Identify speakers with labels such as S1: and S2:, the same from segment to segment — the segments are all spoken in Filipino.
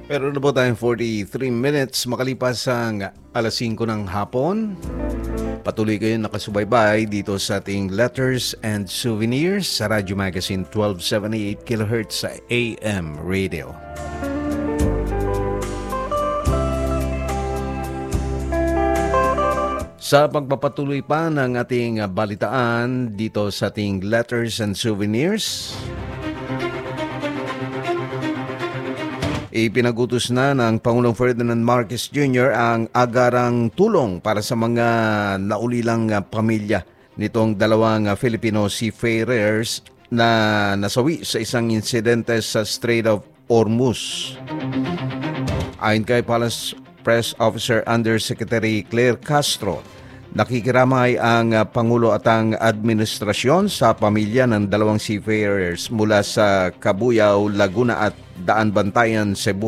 S1: Meron na po tayong 43 minutes makalipas ang alas 5 ng hapon. Patuloy kayo nakasubaybay dito sa ating Letters and Souvenirs sa Radyo Magazine 1278 kHz sa AM Radio. Sa pagpapatuloy pa ng ating balitaan dito sa ating Letters and Souvenirs, ipinagutos na ng Pangulong Ferdinand Marcos Jr. ang agarang tulong para sa mga naulilang pamilya nitong dalawang Filipino seafarers na nasawi sa isang insidente sa Strait of Hormuz. Ayon kay Palace Press Officer Undersecretary Claire Castro, nakikiramay ang Pangulo at ang administrasyon sa pamilya ng dalawang seafarers mula sa Cabuyao, Laguna at Daan Bantayan, Cebu.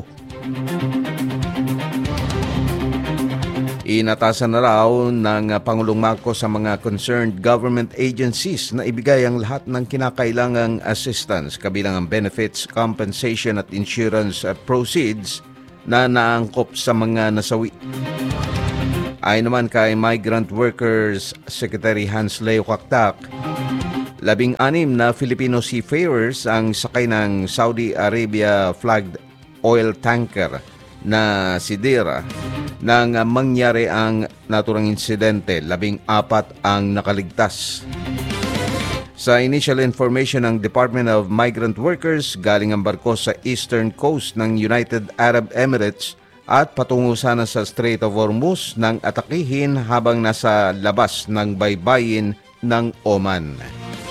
S1: Inatasan na raw ng Pangulong Marcos sa mga concerned government agencies na ibigay ang lahat ng kinakailangang assistance kabilang ang benefits, compensation at insurance proceeds na naangkop sa mga nasawi. Ayon naman kay Migrant Workers Secretary Hans Leo Quactac, 16 na Filipino seafarers ang sakay ng Saudi Arabia flagged oil tanker na si Dira nang mangyari ang naturang insidente. 14 ang nakaligtas. Sa initial information ng Department of Migrant Workers, galing ang barko sa eastern coast ng United Arab Emirates at patungo sana sa Strait of Hormuz nang atakihin habang nasa labas ng baybayin ng Oman.